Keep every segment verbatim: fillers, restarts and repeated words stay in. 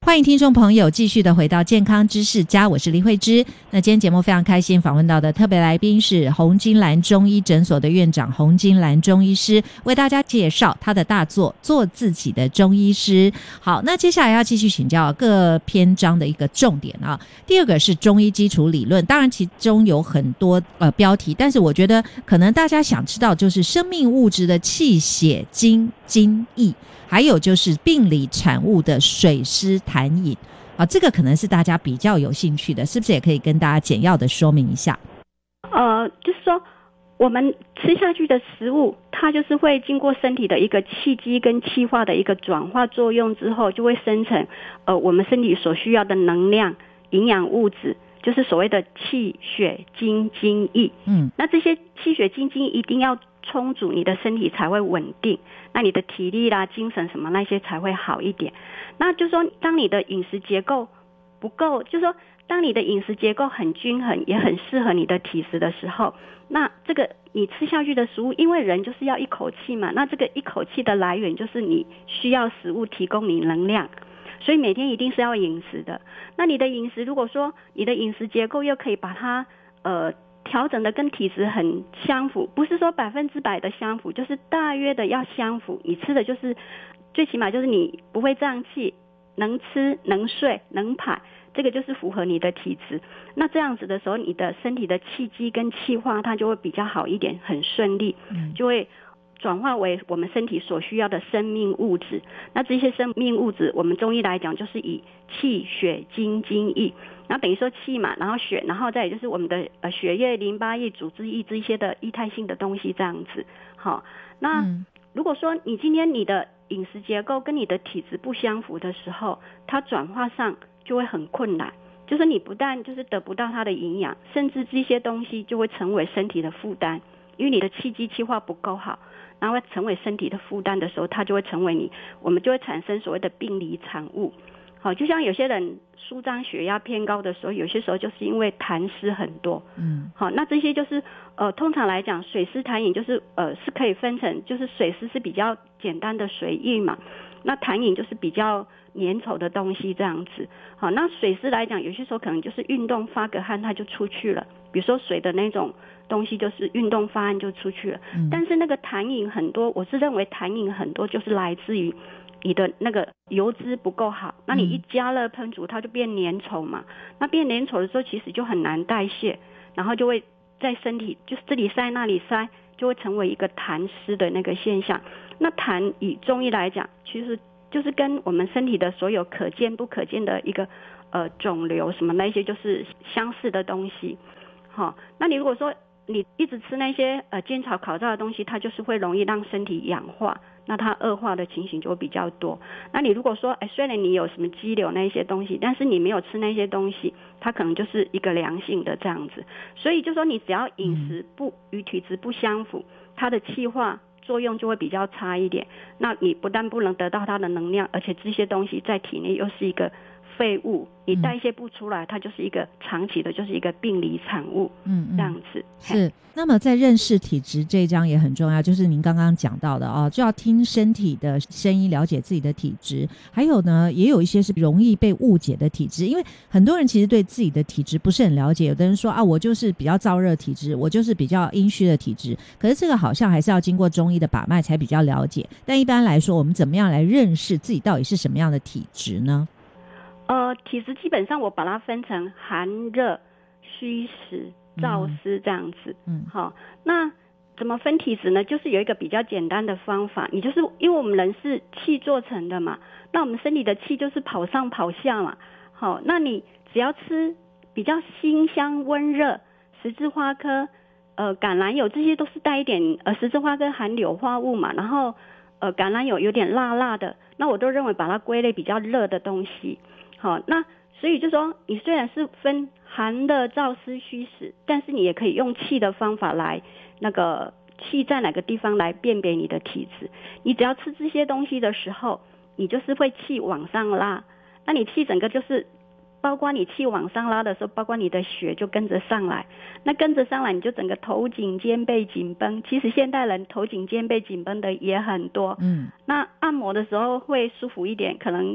欢迎听众朋友继续的回到健康知识家，我是李慧芝。那今天节目非常开心，访问到的特别来宾是洪金兰中医诊所的院长洪金兰中医师，为大家介绍他的大作做自己的中医师。好，那接下来要继续请教各篇章的一个重点啊。第二个是中医基础理论，当然其中有很多呃标题，但是我觉得可能大家想知道就是生命物质的气血精津液，还有就是病理产物的水湿痰饮啊，这个可能是大家比较有兴趣的，是不是也可以跟大家简要的说明一下？ 呃，就是说我们吃下去的食物，它就是会经过身体的一个气机跟气化的一个转化作用之后，就会生成呃我们身体所需要的能量、营养物质，就是所谓的气血精津液。嗯，那这些气血精津液一定要充足，你的身体才会稳定，那你的体力啦、精神什么那些才会好一点。那就是说当你的饮食结构不够，就是说当你的饮食结构很均衡，也很适合你的体质的时候，那这个你吃下去的食物，因为人就是要一口气嘛，那这个一口气的来源就是你需要食物提供你能量，所以每天一定是要饮食的。那你的饮食如果说你的饮食结构又可以把它呃调整的跟体质很相符，不是说百分之百的相符，就是大约的要相符，你吃的就是最起码就是你不会胀气，能吃能睡能排，这个就是符合你的体质。那这样子的时候，你的身体的气机跟气化它就会比较好一点，很顺利，就会转化为我们身体所需要的生命物质。那这些生命物质我们中医来讲就是以气血精津液，然后等于说气嘛，然后血，然后再就是我们的呃血液、淋巴液、组织液这些的液态性的东西这样子。好，那、嗯、如果说你今天你的饮食结构跟你的体质不相符的时候，它转化上就会很困难，就是你不但就是得不到它的营养，甚至这些东西就会成为身体的负担，因为你的气机气化不够好，然后会成为身体的负担的时候，它就会成为你，我们就会产生所谓的病理产物。好，就像有些人舒张血压偏高的时候，有些时候就是因为痰湿很多。嗯，好，那这些就是呃，通常来讲，水湿痰饮就是呃是可以分成，就是水湿是比较简单的水液嘛，那痰饮就是比较粘稠的东西这样子。好，那水湿来讲，有些时候可能就是运动发个汗它就出去了，比如说水的那种东西就是运动发汗就出去了。嗯，但是那个痰饮很多，我是认为痰饮很多就是来自于你的那个油脂不够好，那你一加热烹煮它就变粘稠嘛，那变粘稠的时候其实就很难代谢，然后就会在身体就是这里塞那里塞，就会成为一个痰湿的那个现象。那痰以中医来讲，其实就是跟我们身体的所有可见不可见的一个呃肿瘤什么那些就是相似的东西。好，那你如果说你一直吃那些呃煎炒烤炸的东西，它就是会容易让身体氧化，那它恶化的情形就会比较多。那你如果说哎，虽然你有什么肌瘤那些东西，但是你没有吃那些东西，它可能就是一个良性的这样子。所以就说你只要饮食不与体质不相符，它的气化作用就会比较差一点，那你不但不能得到它的能量，而且这些东西在体内又是一个废物，你代谢不出来，它就是一个长期的就是一个病理产物。嗯，这样子是。那么在认识体质这一章也很重要，就是您刚刚讲到的哦，就要听身体的声音，了解自己的体质。还有呢，也有一些是容易被误解的体质，因为很多人其实对自己的体质不是很了解，有的人说啊，我就是比较燥热体质，我就是比较阴虚的体质，可是这个好像还是要经过中医的把脉才比较了解。但一般来说，我们怎么样来认识自己到底是什么样的体质呢？ 呃，体质基本上我把它分成寒热、虚实、燥湿这样子。嗯，好，那怎么分体质呢？就是有一个比较简单的方法，你就是因为我们人是气做成的嘛，那我们身体的气就是跑上跑下嘛。好，那你只要吃比较辛香温热，十字花科、呃橄榄油这些都是带一点呃十字花科含硫化物嘛，然后呃橄榄油有点辣辣的，那我都认为把它归类比较热的东西。好，那所以就说你虽然是分寒热燥湿虚实，但是你也可以用气的方法来那个气在哪个地方来辨别你的体质。你只要吃这些东西的时候，你就是会气往上拉，那你气整个就是包括你气往上拉的时候，包括你的血就跟着上来，那跟着上来你就整个头颈肩背紧绷。其实现代人头颈肩背紧绷的也很多，嗯，那按摩的时候会舒服一点，可能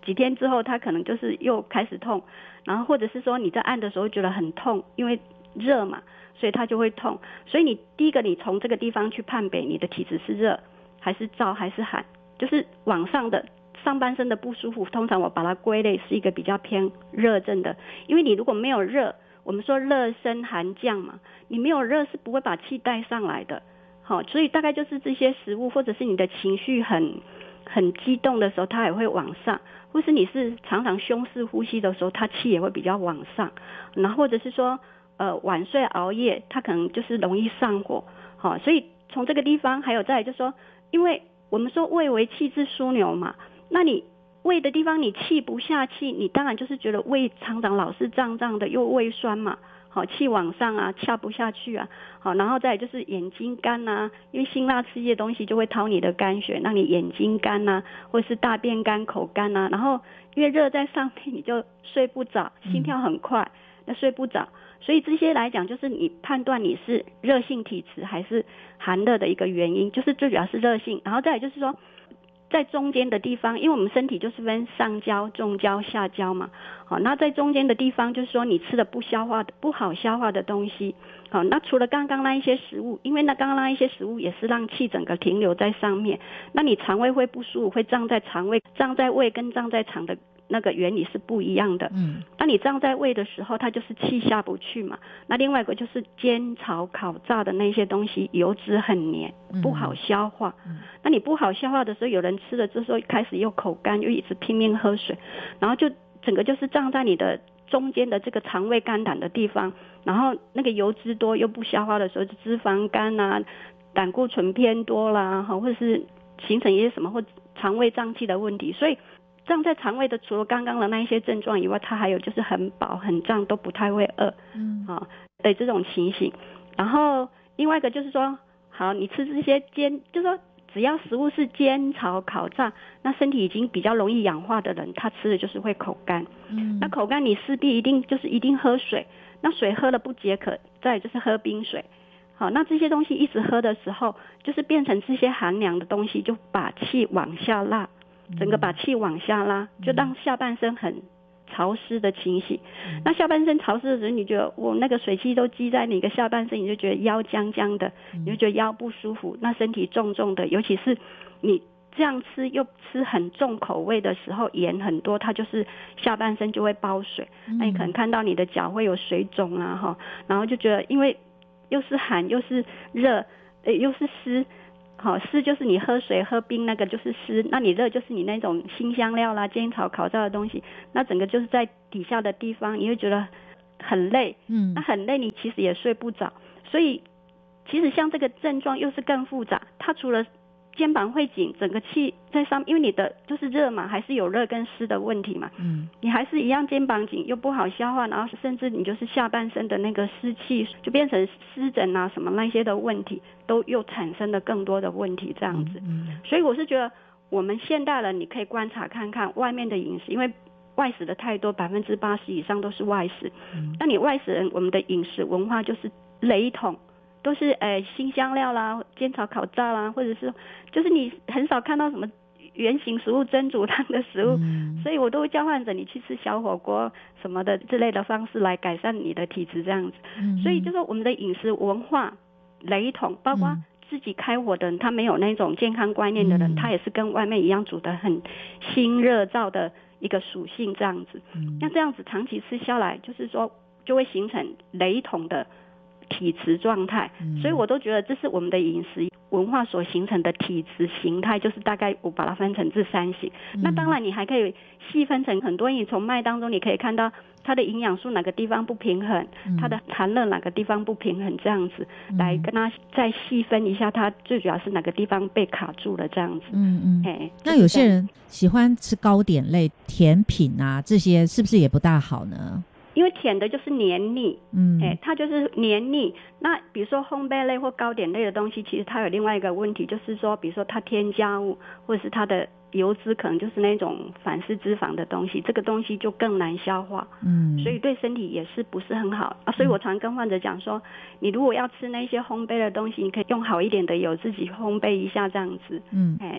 几天之后它可能就是又开始痛，然后或者是说你在按的时候觉得很痛，因为热嘛，所以它就会痛。所以你第一个你从这个地方去判别你的体质是热还是燥还是寒，就是往上的上半身的不舒服，通常我把它归类是一个比较偏热症的。因为你如果没有热，我们说热升寒降嘛，你没有热是不会把气带上来的。好，所以大概就是这些食物，或者是你的情绪很很激动的时候它也会往上，或是你是常常胸式呼吸的时候它气也会比较往上，然后或者是说呃晚睡熬夜它可能就是容易上火。好，所以从这个地方还有再来就是说，因为我们说胃为气之枢纽嘛，那你胃的地方你气不下气，你当然就是觉得胃常常老是胀胀的，又胃酸嘛，好，气往上啊，下不下去啊，好，然后再来就是眼睛干啊，因为辛辣刺激的东西就会掏你的肝血，让你眼睛干啊，或是大便干、口干啊，然后因为热在上面，你就睡不着，心跳很快，那睡不着，所以这些来讲就是你判断你是热性体质还是寒热的一个原因，就是最主要是热性，然后再来就是说在中间的地方，因为我们身体就是分上焦、中焦、下焦嘛，好，那在中间的地方就是说你吃的不消化的、不好消化的东西，好，那除了刚刚那一些食物，因为那刚刚那一些食物也是让气整个停留在上面，那你肠胃会不舒服，会胀在肠胃，胀在胃跟胀在肠的那个原理是不一样的。嗯，那你胀在胃的时候，它就是气下不去嘛。那另外一个就是煎炒烤炸的那些东西，油脂很黏，不好消化。嗯，那你不好消化的时候，有人吃了之后开始又口干，又一直拼命喝水，然后就整个就是胀在你的中间的这个肠胃肝胆的地方，然后那个油脂多又不消化的时候，就脂肪肝啊，胆固醇偏多啦，或者是形成一些什么或肠胃胀气的问题。所以胀在肠胃的除了刚刚的那一些症状以外，它还有就是很饱很胀都不太会饿，嗯啊的这种情形。然后另外一个就是说，好，你吃这些煎，就是说只要食物是煎炒烤炸，那身体已经比较容易氧化的人，他吃的就是会口干。嗯，那口干你势必一定就是一定喝水，那水喝了不解渴，再来就是喝冰水。好，那这些东西一直喝的时候，就是变成这些寒凉的东西就把气往下拉，整个把气往下拉，就让下半身很潮湿的情形。嗯，那下半身潮湿的时候，你觉得我那个水汽都积在你的下半身，你就觉得腰僵僵的，你就觉得腰不舒服，那身体重重的，尤其是你这样吃又吃很重口味的时候，盐很多，它就是下半身就会包水。嗯，那你可能看到你的脚会有水肿啊哈，然后就觉得因为又是寒又是热，呃又是湿。好，湿就是你喝水喝冰那个就是湿，那你热就是你那种辛香料啦、煎炒烤炸的东西，那整个就是在底下的地方，你会觉得很累，嗯，那很累你其实也睡不着，所以其实像这个症状又是更复杂，它除了肩膀会紧，整个气在上，因为你的就是热嘛，还是有热跟湿的问题嘛，嗯，你还是一样肩膀紧又不好消化，然后甚至你就是下半身的那个湿气就变成湿疹啊什么那些的问题，都又产生了更多的问题这样子。嗯，所以我是觉得我们现代人你可以观察看看外面的饮食，因为外食的太多，百分之八十以上都是外食。嗯，那你外食人，我们的饮食文化就是雷同。都是诶辛香料啦、煎炒烤炸啦，或者是就是你很少看到什么原型食物、蒸煮汤的食物，嗯，所以我都会教患者你去吃小火锅什么的之类的方式来改善你的体质这样子。嗯，所以就是我们的饮食文化雷同，包括自己开火的人，他没有那种健康观念的人，嗯，他也是跟外面一样煮的很辛热燥的一个属性这样子。嗯，那这样子长期吃下来，就是说就会形成雷同的体质状态。嗯，所以我都觉得这是我们的饮食文化所形成的体质形态，就是大概我把它分成这三型。嗯，那当然你还可以细分成很多，你从麦当中你可以看到它的营养素哪个地方不平衡，嗯，它的寒热哪个地方不平衡这样子，嗯，来跟它再细分一下它最主要是哪个地方被卡住了这样子。嗯嗯， 嘿，那有些人喜欢吃糕点类甜品啊，这些是不是也不大好呢？ 因为甜的就是黏腻，嗯，哎，它就是黏腻。那比如说烘焙类或糕点类的东西，其实它有另外一个问题，就是说，比如说它添加物或者是它的油脂，可能就是那种反式脂肪的东西，这个东西就更难消化，嗯，所以对身体也是不是很好啊。所以我常跟患者讲说，你如果要吃那些烘焙的东西，你可以用好一点的油自己烘焙一下这样子，嗯，哎。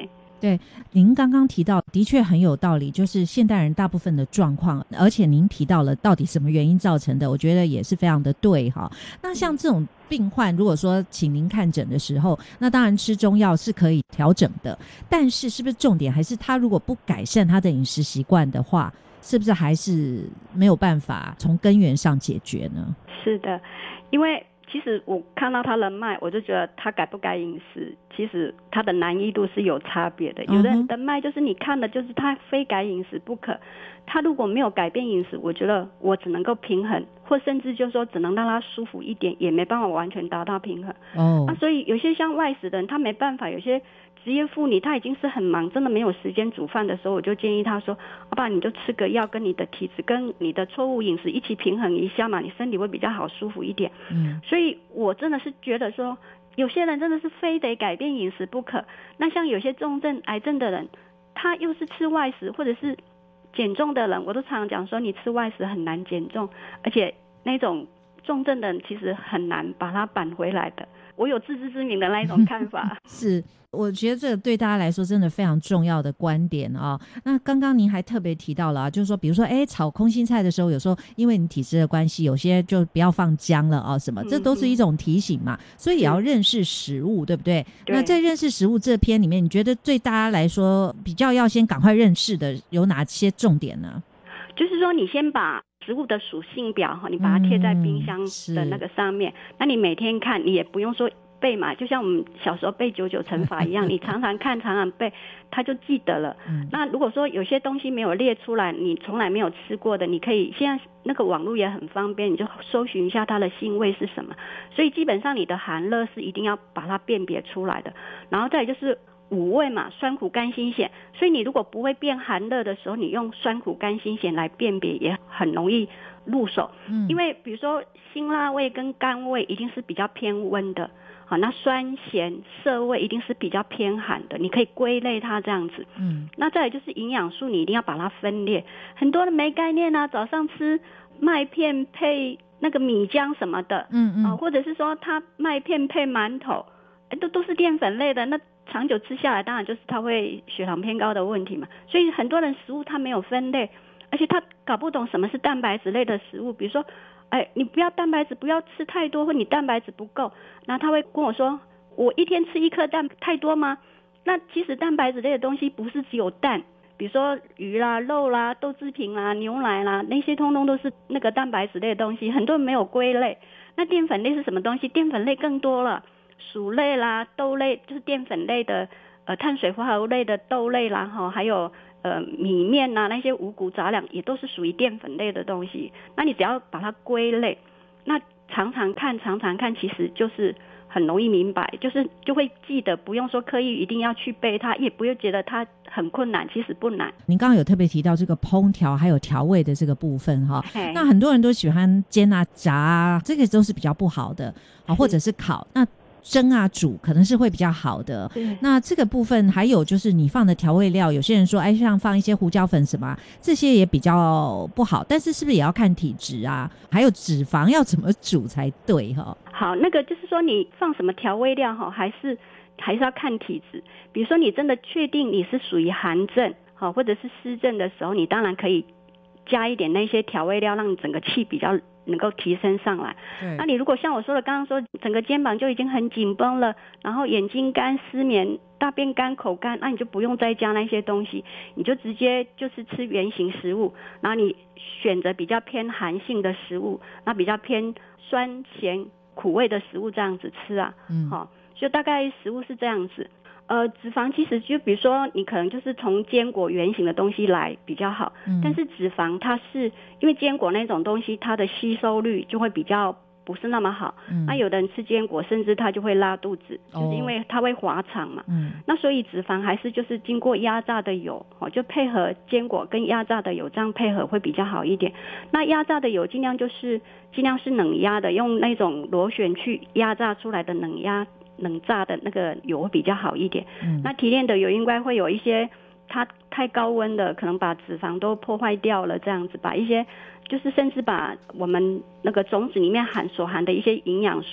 对，您刚刚提到的确很有道理，就是现代人大部分的状况，而且您提到了到底什么原因造成的，我觉得也是非常的对哈。那像这种病患如果说请您看诊的时候，那当然吃中药是可以调整的，但是是不是重点还是他如果不改善他的饮食习惯的话，是不是还是没有办法从根源上解决呢？ 是的，因为其实我看到他人脉，我就觉得他改不改饮食，其实他的难易度是有差别的。有的人的脉就是你看的就是他非改饮食不可，他如果没有改变饮食，我觉得我只能够平衡，或甚至就是说只能让他舒服一点，也没办法完全达到平衡。哦，啊，所以有些像外食的人，他没办法，有些职业妇女她已经是很忙，真的没有时间煮饭的时候，我就建议她说，要不然你就吃个药，跟你的体质跟你的错误饮食一起平衡一下嘛，你身体会比较好舒服一点。嗯，所以我真的是觉得说，有些人真的是非得改变饮食不可。那像有些重症癌症的人，他又是吃外食，或者是减重的人，我都常常讲说，你吃外食很难减重，而且那种重症的人其实很难把它扳回来的。我有自知之明的那一种看法。 是，我觉得这个对大家来说真的非常重要的观点啊、哦。那刚刚您还特别提到了、啊、就是说比如说哎，炒空心菜的时候，有时候因为你体质的关系，有些就不要放姜了啊、哦、什么，这都是一种提醒嘛、嗯、所以也要认识食物，对不对？对。那在认识食物这篇里面，你觉得对大家来说比较要先赶快认识的有哪些重点呢？ 就是说你先把食物的属性表，你把它贴在冰箱的那个上面、嗯、那你每天看，你也不用说背嘛，就像我们小时候背九九乘法一样你常常看常常背，他就记得了、嗯、那如果说有些东西没有列出来，你从来没有吃过的，你可以现在那个网络也很方便，你就搜寻一下它的性味是什么，所以基本上你的寒热是一定要把它辨别出来的。然后再来就是五味嘛，酸苦甘辛咸，所以你如果不会辨寒热的时候，你用酸苦甘辛咸来辨别也很容易入手、嗯、因为比如说辛辣味跟甘味一定是比较偏温的，好，那酸咸涩味一定是比较偏寒的，你可以归类它这样子。嗯，那再来就是营养素，你一定要把它分裂，很多人没概念啊，早上吃麦片配那个米浆什么的，嗯嗯、啊，或者是说他麦片配馒头，都都是淀粉类的，那长久吃下来当然就是他会血糖偏高的问题嘛。所以很多人食物他没有分类，而且他搞不懂什么是蛋白质类的食物，比如说哎，你不要蛋白质不要吃太多，或你蛋白质不够，然后他会跟我说，我一天吃一颗蛋太多吗？那其实蛋白质类的东西不是只有蛋，比如说鱼啦、肉啦、豆制品啦、牛奶啦，那些通通都是那个蛋白质类的东西，很多人没有归类。那淀粉类是什么东西？淀粉类更多了，薯类啦、豆类就是淀粉类的，呃，碳水化合物类的豆类啦，哈，还有呃米面啊，那些五谷杂粮也都是属于淀粉类的东西。那你只要把它归类，那常常看常常看，其实就是很容易明白，就是就会记得，不用说刻意一定要去背它，也不用觉得它很困难，其实不难。 您刚刚有特别提到这个烹调还有调味的这个部分哈，那很多人都喜欢煎啊炸啊，这个都是比较不好的，或者是烤，那蒸啊煮可能是会比较好的。那这个部分还有就是你放的调味料，有些人说哎，像放一些胡椒粉什么这些也比较不好，但是是不是也要看体质啊？还有脂肪要怎么煮才对哈？ 好，那个就是说你放什么调味料哈，还是还是要看体质。比如说你真的确定你是属于寒症哈，或者是湿症的时候，你当然可以加一点那些调味料，让你整个气比较能够提升上来。那你如果像我说的刚刚说整个肩膀就已经很紧绷了，然后眼睛干失眠大便干口干，那你就不用再加那些东西，你就直接就是吃原型食物，然后你选择比较偏寒性的食物，那比较偏酸咸苦味的食物这样子吃啊。嗯，好，就大概食物是这样子。呃，脂肪其实就比如说你可能就是从坚果原型的东西来比较好、嗯、但是脂肪它是因为坚果那种东西它的吸收率就会比较不是那么好、嗯、那有的人吃坚果甚至他就会拉肚子、哦、就是因为它会滑肠嘛、嗯、那所以脂肪还是就是经过压榨的油、哦、就配合坚果跟压榨的油这样配合会比较好一点。那压榨的油尽量就是尽量是冷压的，用那种螺旋去压榨出来的冷压冷榨的那个油会比较好一点、嗯、那提炼的油应该会有一些它太高温的可能把脂肪都破坏掉了，这样子把一些就是甚至把我们那个种子里面含所含的一些营养素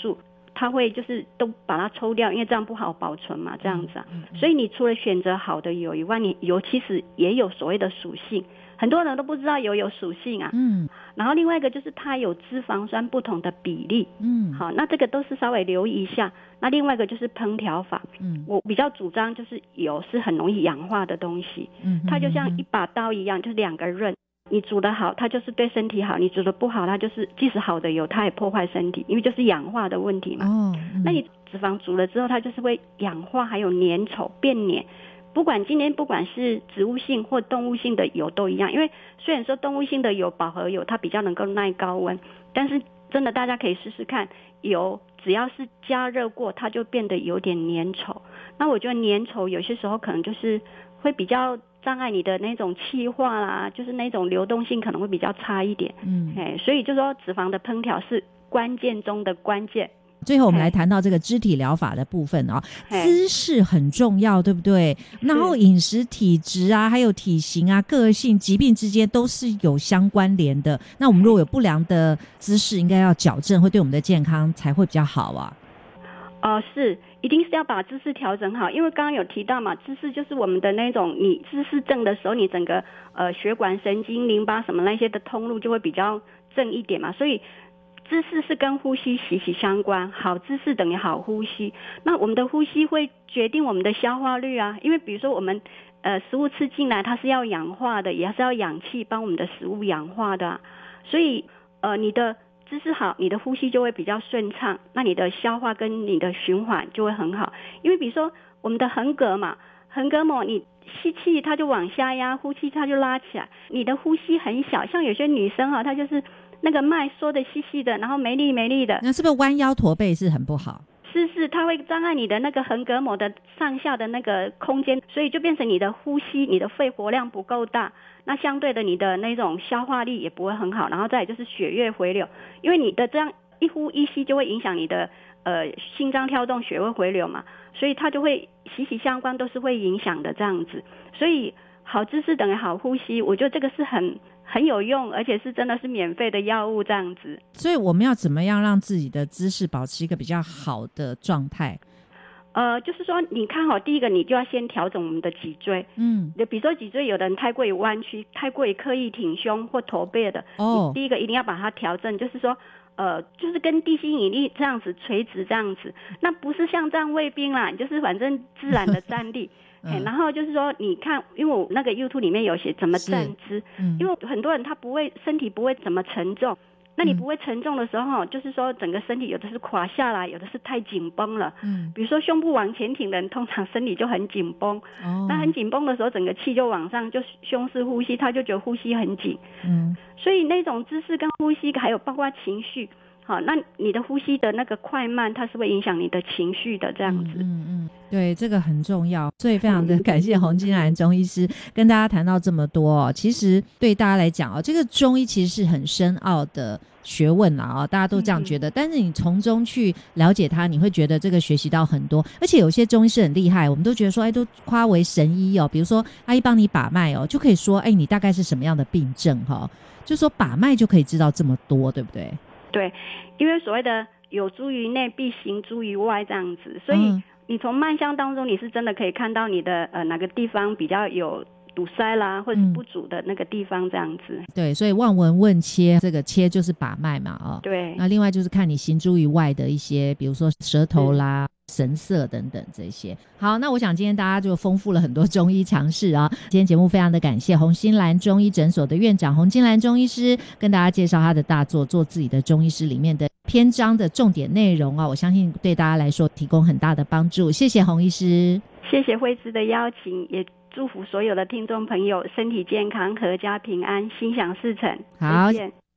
它会就是都把它抽掉，因为这样不好保存嘛，这样子啊。所以你除了选择好的油以外，你油其实也有所谓的属性，很多人都不知道油有属性啊。嗯。然后另外一个就是它有脂肪酸不同的比例。嗯。好，那这个都是稍微留意一下。那另外一个就是烹调法。嗯。我比较主张就是油是很容易氧化的东西。嗯。它就像一把刀一样，就是两个刃。你煮得好，它就是对身体好；你煮得不好，它就是即使好的油，它也破坏身体，因为就是氧化的问题嘛。哦嗯、那你脂肪煮了之后，它就是会氧化，还有粘稠变黏。不管今天不管是植物性或动物性的油都一样，因为虽然说动物性的油饱和油它比较能够耐高温，但是真的大家可以试试看，油只要是加热过，它就变得有点粘稠。那我觉得粘稠有些时候可能就是会比较障碍你的那种气化啦，就是那种流动性可能会比较差一点。嗯，所以就说脂肪的烹调是关键中的关键。 最后我们来谈到这个肢体疗法的部分哦，姿势很重要，对不对？然后饮食体质啊，还有体型啊，个性、疾病之间都是有相关联的。那我们如果有不良的姿势，应该要矫正，会对我们的健康才会比较好啊。 哦、呃，是，一定是要把姿势调整好，因为刚刚有提到嘛，姿势就是我们的那种，你姿势正的时候，你整个呃血管、神经、淋巴什么那些的通路就会比较正一点嘛，所以姿势是跟呼吸息息相关，好姿势等于好呼吸。那我们的呼吸会决定我们的消化率啊，因为比如说我们呃食物吃进来，它是要氧化的，也是要氧气帮我们的食物氧化的、啊，所以呃你的姿势好，你的呼吸就会比较顺畅，那你的消化跟你的循环就会很好。因为比如说我们的横膈嘛，横膈膜你吸气它就往下压，呼气它就拉起来，你的呼吸很小，像有些女生啊，她就是那个脉缩的细细的，然后没力没力的， 那是不是弯腰驼背是很不好？ 是是，它会障碍你的那个横膈膜的上下的那个空间，所以就变成你的呼吸，你的肺活量不够大，那相对的你的那种消化力也不会很好，然后再来就是血液回流，因为你的这样一呼一吸就会影响你的呃心脏跳动、血液回流嘛，所以它就会息息相关，都是会影响的这样子。所以好姿势等于好呼吸，我觉得这个是很很有用，而且是真的是免费的药物这样子。 所以我们要怎么样让自己的姿势保持一个比较好的状态？ 呃，就是说你看好，第一个你就要先调整我们的脊椎。嗯，比如说脊椎有的人太过于弯曲，太过于刻意挺胸或驼背的，哦，第一个一定要把它调整，就是说呃，就是跟地心引力这样子垂直这样子，那不是像站卫兵啦，就是反正自然的站立。嗯、然后就是说你看，因为我那个 YouTube 里面有写怎么站姿、嗯、因为很多人他不会身体不会怎么沉重，那你不会沉重的时候、嗯、就是说整个身体有的是垮下来，有的是太紧绷了。嗯，比如说胸部往前挺的人通常身体就很紧绷、哦、那很紧绷的时候整个气就往上，就胸式呼吸，他就觉得呼吸很紧。嗯，所以那种姿势跟呼吸还有包括情绪，好，那你的呼吸的那个快慢它是会影响你的情绪的这样子。嗯嗯， 对，这个很重要，所以非常的感谢洪金兰中医师跟大家谈到这么多哦。其实对大家来讲哦，这个中医其实是很深奥的学问啦啊、哦，大家都这样觉得、嗯、但是你从中去了解它，你会觉得这个学习到很多，而且有些中医师很厉害，我们都觉得说哎，都夸为神医哦。比如说阿姨帮你把脉哦，就可以说哎，你大概是什么样的病症哈、哦，就说把脉就可以知道这么多，对不对？ 对，因为所谓的有诸于内必行诸于外这样子，所以你从脉象当中你是真的可以看到你的呃哪个地方比较有堵塞啦，或者是不足的那个地方这样子、嗯、 对，所以望闻问切，这个切就是把脉嘛哦。 对， 那另外就是看你行诸于外的一些比如说舌头啦、神色等等这些。好，那我想今天大家就丰富了很多中医常识啊。今天节目非常的感谢洪金兰中医诊所的院长洪金兰中医师跟大家介绍他的大作做自己的中医师里面的篇章的重点内容啊，我相信对大家来说提供很大的帮助。谢谢洪医师。 谢谢慧芝的邀请，也祝福所有的听众朋友身体健康，阖家平安，心想事成。 好， 再见。